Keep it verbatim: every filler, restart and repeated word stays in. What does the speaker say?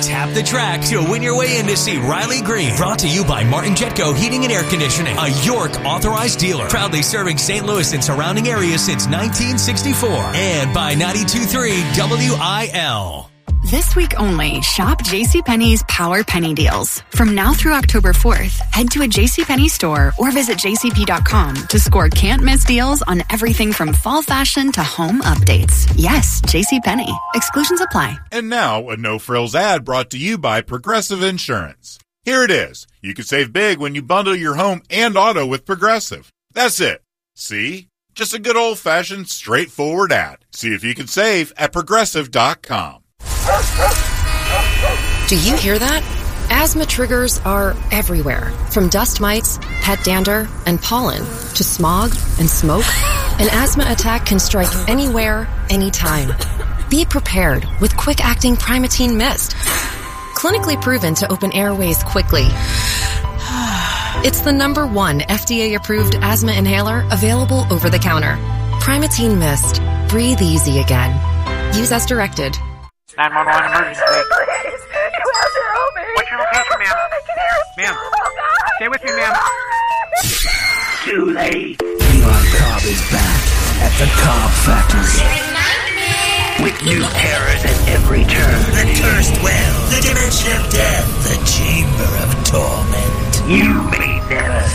Tap the track to win your way in to see Riley Green. Brought to you by Martin Jetco Heating and Air Conditioning, a York authorized dealer. Proudly serving Saint Louis and surrounding areas since nineteen sixty-four. And by ninety-two point three W I L. This week only, shop JCPenney's Power Penny Deals. From now through October fourth, head to a JCPenney store or visit j c p dot com to score can't-miss deals on everything from fall fashion to home updates. Yes, JCPenney. Exclusions apply. And now, a no-frills ad brought to you by Progressive Insurance. Here it is. You can save big when you bundle your home and auto with Progressive. That's it. See? Just a good old-fashioned, straightforward ad. See if you can save at progressive dot com. Do you hear that? Asthma triggers are everywhere. From dust mites, pet dander, and pollen, to smog and smoke. An asthma attack can strike anywhere, anytime. Be prepared with quick-acting Primatene Mist. Clinically proven to open airways quickly. It's the number one F D A-approved asthma inhaler available over the counter. Primatene Mist. Breathe easy again. Use as directed. nine one one emergency. Please, you have to help me. What's your location, ma'am? I can hear a Ma'am. Oh, God. Stay with me, ma'am. Too late. Elon Cobb is back at the Cobb Factory. With new terrors at every turn. The cursed well, the dimension of death, the chamber of torment. You may never